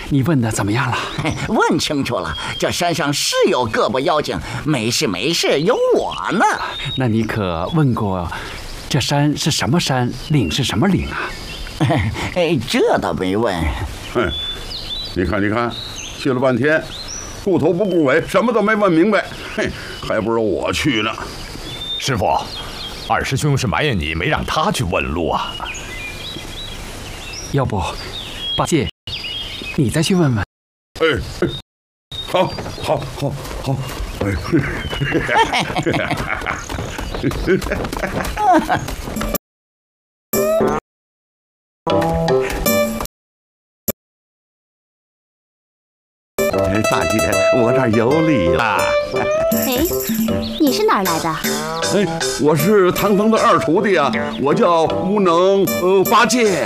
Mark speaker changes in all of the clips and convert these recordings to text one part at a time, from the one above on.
Speaker 1: 你问的怎么样了？
Speaker 2: 问清楚了，这山上是有个把妖精，没事没事，有我呢。
Speaker 1: 那你可问过，这山是什么山，岭是什么岭啊？
Speaker 2: 这倒没问。
Speaker 3: 你看，去了半天，顾头不顾尾，什么都没问明白，还不如我去呢。
Speaker 4: 师傅，二师兄是埋怨你没让他去问路啊。
Speaker 1: 要不，八戒，你再去问问。
Speaker 3: 好，大姐，我这儿有礼了。
Speaker 5: 你是哪儿来的？
Speaker 3: 我是唐僧的二徒弟啊，我叫无能八戒。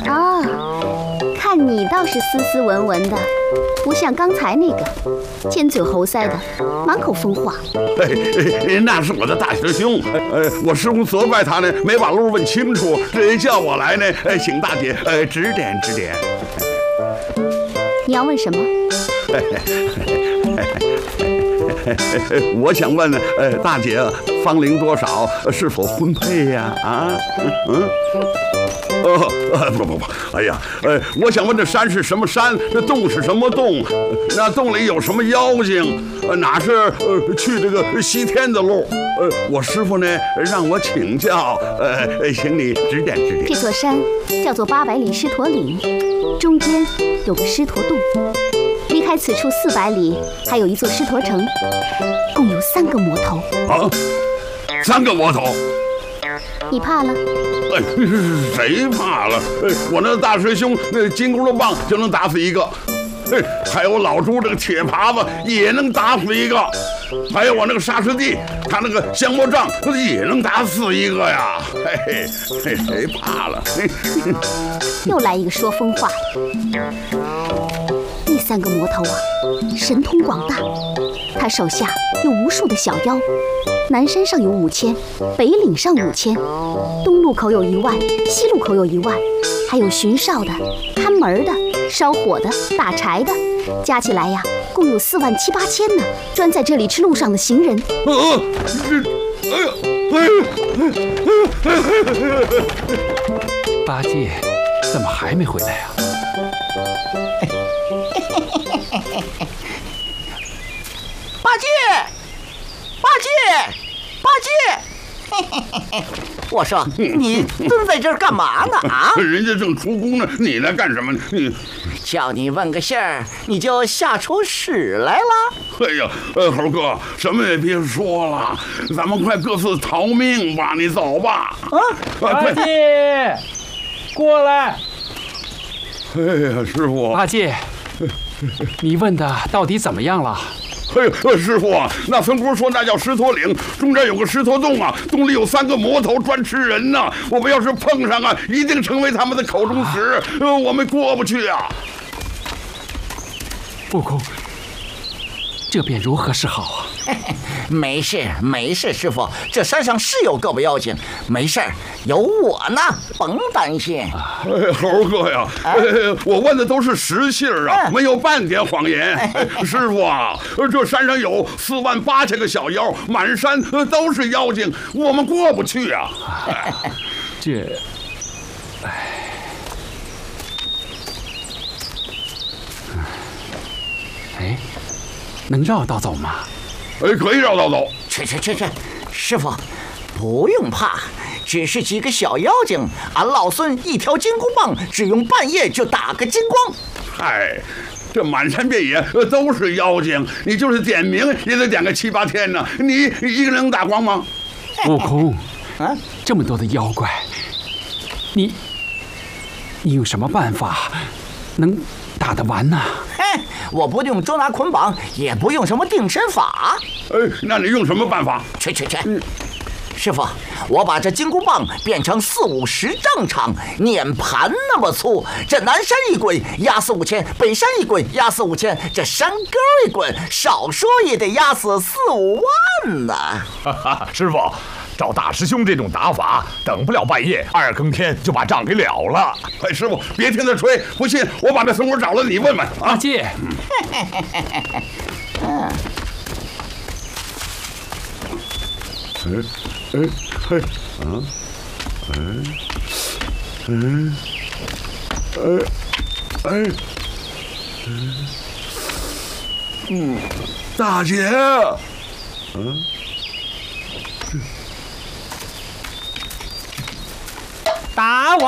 Speaker 5: 看你倒是斯斯文文的，不像刚才那个尖嘴猴腮的，满口疯话。
Speaker 3: 那是我的大师兄，我师傅责怪他呢，没把路问清楚，这叫我来呢，请大姐指点指点。
Speaker 5: 你要问什么？
Speaker 3: 我想问大姐芳龄多少，是否婚配呀？不，哎呀，我想问这山是什么山，这洞是什么洞，那洞里有什么妖精，哪是去这个西天的路？我师傅呢让我请教，请你指点指点。
Speaker 5: 这座山叫做800里狮驼岭，中间有个狮驼洞，离开此处400里还有一座狮驼城，共有3个魔头。
Speaker 3: 3个魔头？
Speaker 5: 你怕了？
Speaker 3: 谁怕了？我那大师兄那金箍棒就能打死一个，还有老朱这个铁耙子也能打死一个，还有我那个沙师弟，他那个降魔杖也能打死一个呀！谁怕了？
Speaker 5: 又来一个说疯话的。那3个魔头啊，神通广大，他手下有无数的小妖。南山上有5000，北岭上5000，东路口有1万，西路口有1万，还有巡哨的、看门的、烧火的、打柴的，加起来呀，共有4万7、8千呢，专在这里吃路上的行人。
Speaker 1: 八戒，怎么还没回来呀？
Speaker 2: 八戒！我说你蹲在这儿干嘛呢？
Speaker 3: 人家正出宫呢，你来干什么呢？
Speaker 2: 叫你问个信儿，你就吓出屎来了？
Speaker 3: 哎呀，猴哥，什么也别说了，咱们快各自逃命吧！你走吧。
Speaker 6: 八戒，过来。
Speaker 3: 哎呀，师傅。
Speaker 1: 八戒，你问的到底怎么样了？
Speaker 3: 师傅啊，那孙姑说那叫狮驼岭，中间有个狮驼洞啊，洞里有3个魔头专吃人呢。我们要是碰上啊，一定成为他们的口中食，我们过不去啊。
Speaker 1: 悟空，这便如何是好啊？
Speaker 2: 没事，师傅，这山上是有个把妖精，没事儿，有我呢，甭担心。
Speaker 3: 猴哥呀，我问的都是实信啊，没有半点谎言。师傅啊，这山上有4万8千个小妖，满山都是妖精，我们过不去啊。
Speaker 1: 能绕道走吗？
Speaker 3: 可以绕道走。
Speaker 2: 去，师傅，不用怕，只是几个小妖精，俺老孙一条金箍棒，只用半夜就打个精光。
Speaker 3: 嗨，这满山遍野都是妖精，你就是点名也得点个7、8天呢。你一个人能打光吗？
Speaker 1: 悟空，这么多的妖怪，你用什么办法能打得完呢？
Speaker 2: 我不用捉拿捆绑，也不用什么定身法。
Speaker 3: 那你用什么办法？
Speaker 2: 去，师傅，我把这金箍棒变成4、50丈长，碾盘那么粗，这南山一滚压4、5千，北山一滚压4、5千，这山沟一滚，少说也得压死4、5万呢。
Speaker 4: 师傅， 照大师兄这种打法，等不了半夜，2更天就把账给了了。
Speaker 3: 哎，师傅，别听他吹，不信我把这孙武找来，你问问啊。
Speaker 1: 阿介，
Speaker 3: 大姐，
Speaker 6: 打我！